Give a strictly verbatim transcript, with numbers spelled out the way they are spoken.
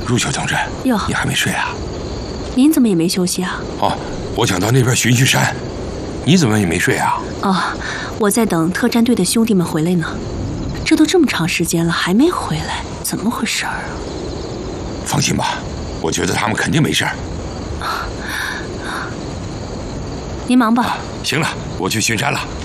陆小同志， 哟， 你还没睡啊？ 您怎么也没休息啊？ 哦，我想到那边巡巡山，你怎么也没睡啊？ 哦，我在等特战队的兄弟们回来呢。这都这么长时间了，还没回来，怎么回事儿啊？ 放心吧，我觉得他们肯定没事儿。 您忙吧。 啊，行了，我去巡山了。